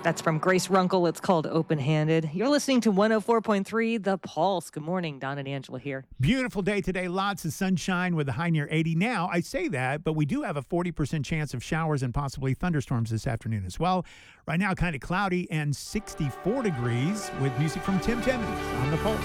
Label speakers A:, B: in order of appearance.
A: That's from Grace Runkle. It's called Open Handed. You're listening to 104.3 The Pulse. Good morning. Don and Angela here.
B: Beautiful day today. Lots of sunshine with a high near 80. Now, I say that, but we do have a 40% chance of showers and possibly thunderstorms this afternoon as well. Right now, kind of cloudy and 64 degrees with music from Tim Timmons on The Pulse.